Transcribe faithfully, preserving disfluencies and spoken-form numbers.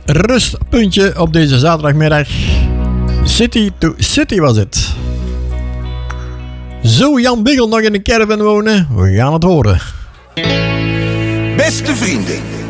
rustpuntje op deze zaterdagmiddag. City to City was het. Zou Jan Biggel nog in de caravan wonen? We gaan het horen. Beste vrienden.